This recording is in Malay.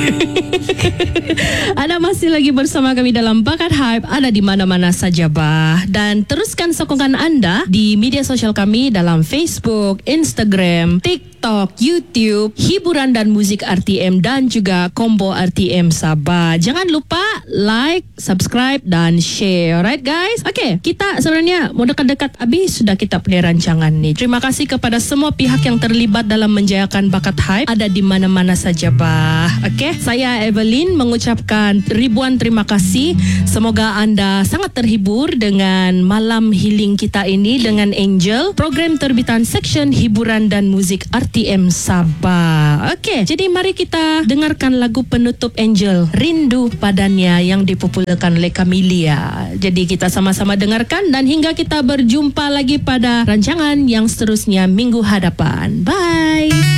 Anda masih lagi bersama kami dalam Bakat Hype. Ada di mana-mana saja bah. Dan teruskan sokongan anda di media sosial kami dalam Facebook, Instagram, TikTok, YouTube, hiburan dan musik RTM dan juga combo RTM Sabah. Jangan lupa like, subscribe dan share. Alright guys? Okay, kita sebenarnya mau dekat-dekat habis sudah kita punya rancangan nih. Terima kasih kepada semua pihak yang terlibat dalam menjayakan Bakat Hype. Ada di mana-mana saja bah. Okay, saya Evelyn mengucapkan ribuan terima kasih. Semoga anda sangat terhibur dengan malam healing kita ini dengan Angel, program terbitan section hiburan dan musik RTM Sabah. Okey, jadi mari kita dengarkan lagu penutup Angel, Rindu Padanya, yang dipopularkan oleh Camelia. Jadi kita sama-sama dengarkan dan hingga kita berjumpa lagi pada rancangan yang seterusnya minggu hadapan. Bye.